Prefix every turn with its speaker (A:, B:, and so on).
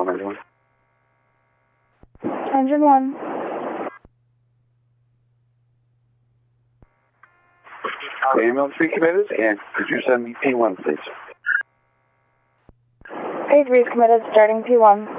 A: call 91.
B: Engine 1.
A: Ambulance 3 committed, and could you send me P1, please?
B: P3 is committed, starting P1.